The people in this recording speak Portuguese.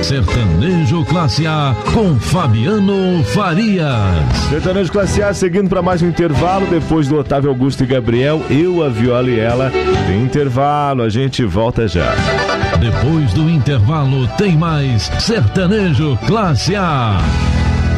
Sertanejo Classe A com Fabiano Farias. Sertanejo Classe A seguindo para mais um intervalo. Depois do Otávio Augusto e Gabriel, eu, a Viola e ela. Tem intervalo, a gente volta já. Depois do intervalo tem mais Sertanejo Classe A.